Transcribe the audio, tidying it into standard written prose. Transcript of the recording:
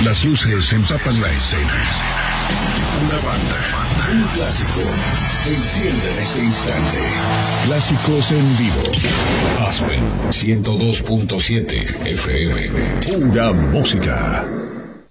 Las luces empapan la escena. Una banda, un clásico, enciende en este instante. Clásicos en vivo. Aspen 102.7 FM. Pura música.